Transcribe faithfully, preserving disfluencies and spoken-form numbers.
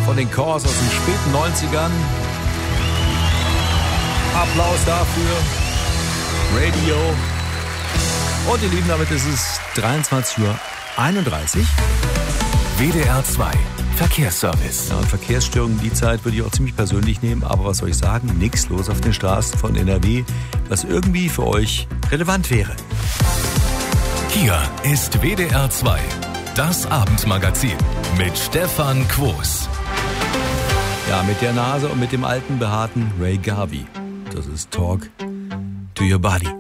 von den Corrs aus den späten neunzigern. Applaus dafür. Radio. Und ihr Lieben, damit ist es dreiundzwanzig Uhr einunddreißig. W D R zwei Verkehrsservice. Ja, und Verkehrsstörungen, die Zeit würde ich auch ziemlich persönlich nehmen. Aber was soll ich sagen? Nichts los auf den Straßen von N R W, das irgendwie für euch relevant wäre. Hier ist W D R zwei, das Abendmagazin mit Stefan Quos. Ja, mit der Nase und mit dem alten, behaarten Ray Garvey. Das ist Talk to Your Body.